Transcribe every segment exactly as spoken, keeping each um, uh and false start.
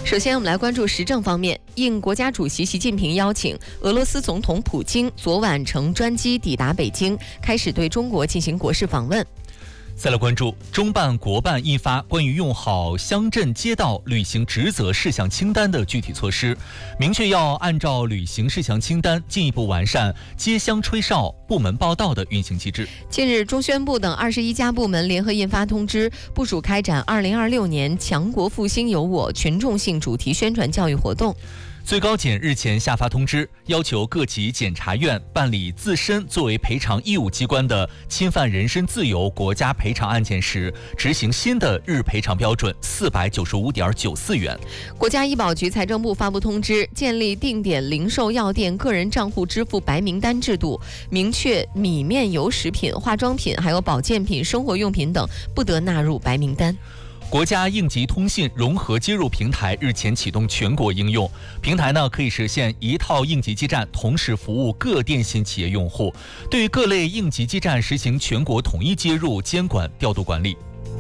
首先，我们来关注时政方面。应国家主席习近平邀请，俄罗斯总统普京昨晚乘专机抵达北京，开始对中国进行国事访问。 再来关注中办国办印发关于用好乡镇街道履行职责事项清单的具体措施，明确要按照履行事项清单进一步完善街乡吹哨、部门报到的运行机制。 近日，中宣部等二十一家部门联合印发通知，部署开展二零二六年强国复兴有我群众性主题宣传教育活动。 最高检日前下发通知，要求各级检察院办理自身作为赔偿义务机关的侵犯人身自由国家赔偿案件时，执行新的日赔偿标准四百九十五点九四元。 国家医保局、财政部发布通知，建立定点零售药店个人账户支付白名单制度，明确米面油食品、化妆品还有保健品、生活用品等不得纳入白名单。 国家应急通信融合接入平台日前启动全国应用，平台呢可以实现一套应急基站同时服务各电信企业用户，对于各类应急基站实行全国统一接入、监管、调度管理。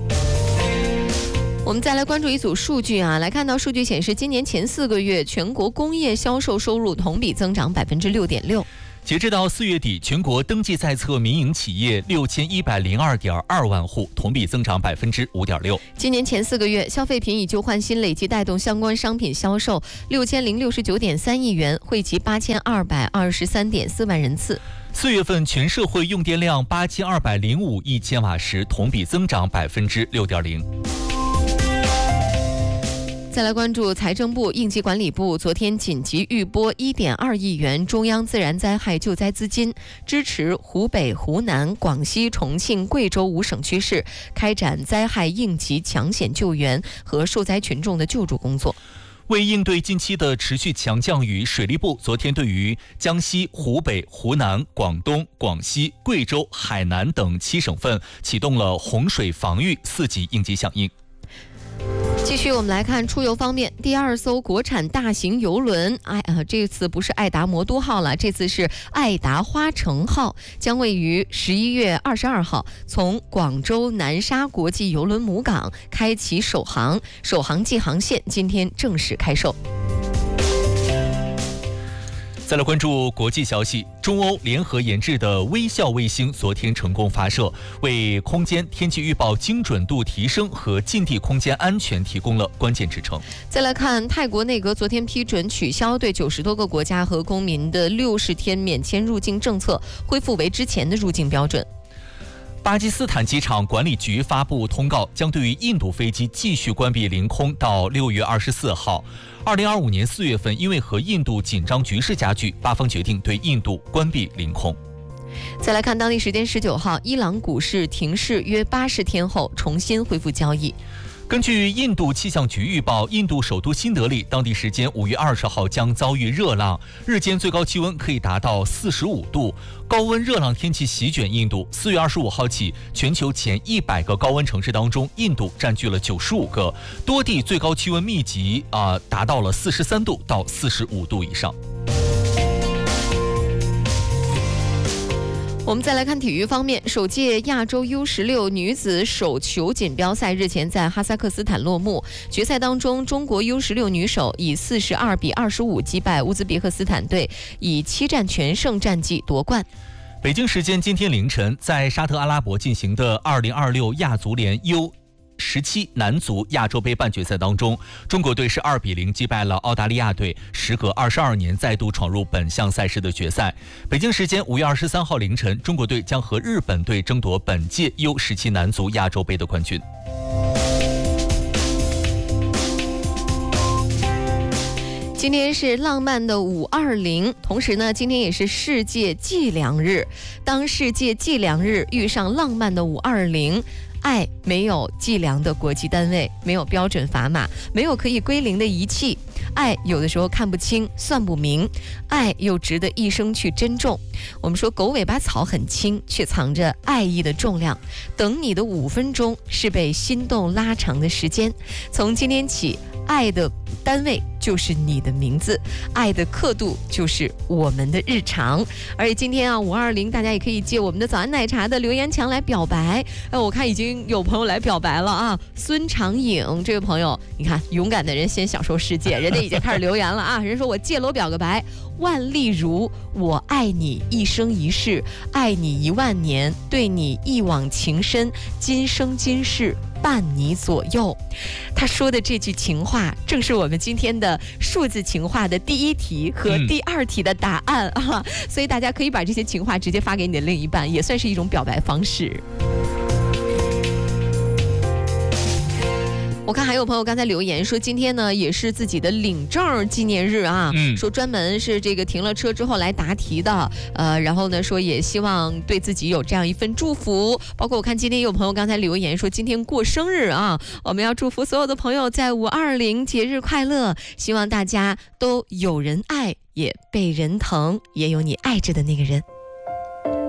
我们再来关注一组数据啊，来看到数据显示，今年前四个月全国工业销售收入同比增长百分之六点六。 截至到四月底，全国登记在册民营企业六千一百零二点二万户，同比增长百分之五点六。 今年前四个月，消费品以旧换新累计带动相关商品销售六千零六十九点三亿元，惠及八千二百二十三点四万人次。 四月份全社会用电量八千二百零五亿千瓦时，同比增长百分之六点零。 再来关注财政部、应急管理部昨天紧急预拨一点二亿元中央自然灾害救灾资金，支持湖北、湖南、广西、重庆、贵州五省区市开展灾害应急抢险救援和受灾群众的救助工作。 为应对近期的持续强降雨，水利部昨天对于江西、湖北、湖南、广东、广西、贵州、海南等七省份启动了洪水防御四级应急响应。 继续，我们来看出游方面，第二艘国产大型邮轮，哎啊，这次不是爱达魔都号了，这次是爱达花城号，将位于十一月二十二号从广州南沙国际邮轮母港开启首航，首航季航线今天正式开售。 再来关注国际消息，中欧联合研制的微笑卫星昨天成功发射，为空间天气预报精准度提升和近地空间安全提供了关键支撑。 再来看泰国内阁昨天批准取消对九十多个国家和公民的六十天免签入境政策，恢复为之前的入境标准。 巴基斯坦机场管理局发布通告，将对于印度飞机继续关闭领空到六月二十四号。二零二五年四月份，因为和印度紧张局势加剧，巴方决定对印度关闭领空。 再来看当地时间十九号，伊朗股市停市约八十天后重新恢复交易。 根据印度气象局预报，印度首都新德里当地时间五月二十号将遭遇热浪，日间最高气温可以达到四十五度，高温热浪天气席卷印度。四月二十五号起，全球前一百个高温城市当中，印度占据了九十五个，多地最高气温密集啊、呃、达到了四十三度到四十五度以上。 我们再来看体育方面，首届亚洲 U 十六 女子手球锦标赛日前在哈萨克斯坦落幕。决赛当中，中国 U 十六 女手以四十二比二十五击败乌兹别克斯坦队，以七战全胜战绩夺冠。 北京时间今天凌晨，在沙特阿拉伯进行的二零二六亚足联 U十七男足亚洲杯半决赛当中，中国队是二比零击败了澳大利亚队，时隔二十二年再度闯入本项赛事的决赛。北京时间五月二十三号凌晨，中国队将和日本队争夺本届 U 十七男足亚洲杯的冠军。 今天是浪漫的五二零，同时呢，今天也是世界计量日。当世界计量日遇上浪漫的五二零，爱没有计量的国际单位，没有标准砝码，没有可以归零的仪器。爱有的时候看不清算不明，爱又值得一生去珍重。我们说狗尾巴草很轻，却藏着爱意的重量。等你的五分钟是被心动拉长的时间。从今天起，爱的单位就是你的名字，爱的刻度就是我们的日常。而且今天啊，五二零大家也可以借我们的早安奶茶的留言墙来表白。哎，我看已经有朋友来表白了啊！孙长颖这位朋友，你看，勇敢的人先享受世界，人家已经开始留言了啊！人说我借楼表个白，万丽如，我爱你一生一世，爱你一万年，对你一往情深，今生今世伴你左右。他说的这句情话，正是我们今天的数字情话的第一题和第二题的答案啊！嗯、所以大家可以把这些情话直接发给你的另一半，也算是一种表白方式。我看还有朋友刚才留言说，今天呢也是自己的领证纪念日啊，嗯、说专门是这个停了车之后来答题的，呃，然后呢说也希望对自己有这样一份祝福。包括我看今天有朋友刚才留言说今天过生日啊，我们要祝福所有的朋友在五二零节日快乐，希望大家都有人爱，也被人疼，也有你爱着的那个人。